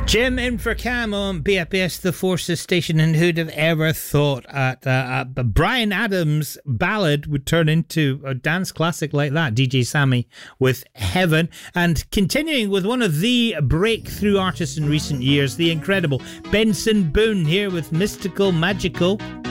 Jim in for Cam on BFBS The Forces station, and who'd have ever thought Bryan Adams' ballad would turn into a dance classic like that? DJ Sammy with Heaven. And continuing with one of the breakthrough artists in recent years, the incredible Benson Boone here with Mystical Magical.